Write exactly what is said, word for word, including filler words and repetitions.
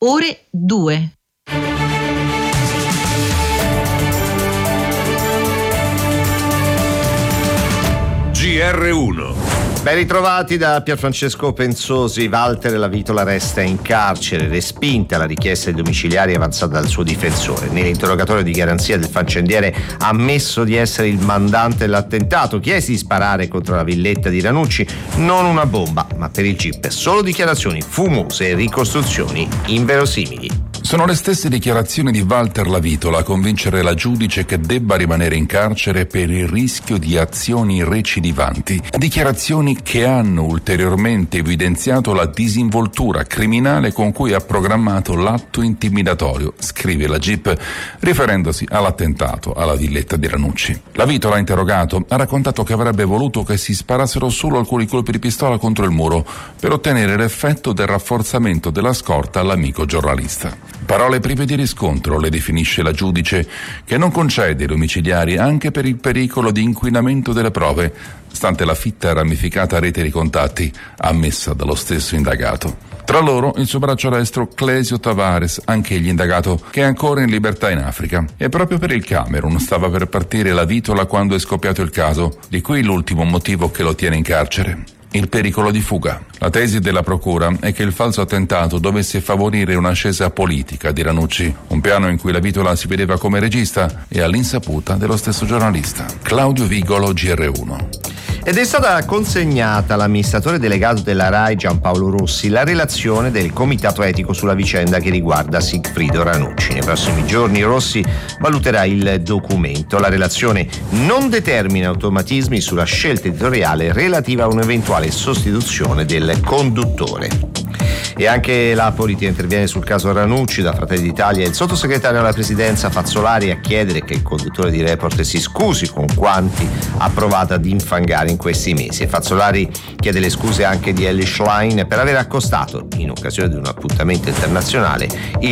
ore due. G R uno. Ben ritrovati da Pierfrancesco Pensosi. Walter Lavitola resta in carcere, respinta la richiesta di domiciliari avanzata dal suo difensore. Nell'interrogatorio di garanzia del faccendiere ha ammesso di essere il mandante dell'attentato, chiese di sparare contro la villetta di Ranucci, non una bomba, ma per il G I P solo dichiarazioni fumose e ricostruzioni inverosimili. Sono le stesse dichiarazioni di Walter Lavitola a convincere la giudice che debba rimanere in carcere per il rischio di azioni recidivanti. Dichiarazioni che hanno ulteriormente evidenziato la disinvoltura criminale con cui ha programmato l'atto intimidatorio, scrive la G I P, riferendosi all'attentato alla villetta di Ranucci. Lavitola, interrogato, ha raccontato che avrebbe voluto che si sparassero solo alcuni colpi di pistola contro il muro per ottenere l'effetto del rafforzamento della scorta all'amico giornalista. Parole prive di riscontro, le definisce la giudice, che non concede i domiciliari anche per il pericolo di inquinamento delle prove, stante la fitta e ramificata rete di contatti ammessa dallo stesso indagato. Tra loro il suo braccio destro Clesio Tavares, anche egli indagato, che è ancora in libertà in Africa. E proprio per il Camerun stava per partire Lavitola quando è scoppiato il caso, di qui l'ultimo motivo che lo tiene in carcere: il pericolo di fuga. La tesi della procura è che il falso attentato dovesse favorire un'ascesa politica di Ranucci, un piano in cui Lavitola si vedeva come regista e all'insaputa dello stesso giornalista. Claudio Vigolo, G R uno. Ed è stata consegnata all'amministratore delegato della RAI Giampaolo Rossi la relazione del comitato etico sulla vicenda che riguarda Sigfrido Ranucci. Nei prossimi giorni Rossi valuterà il documento. La relazione non determina automatismi sulla scelta editoriale relativa a un'eventuale sostituzione del conduttore. E anche la politica interviene sul caso Ranucci. Da Fratelli d'Italia il sottosegretario alla presidenza Fazzolari a chiedere che il conduttore di Report si scusi con quanti ha provato ad infangare in questi mesi. Fazzolari chiede le scuse anche di Elly Schlein per aver accostato, in occasione di un appuntamento internazionale, il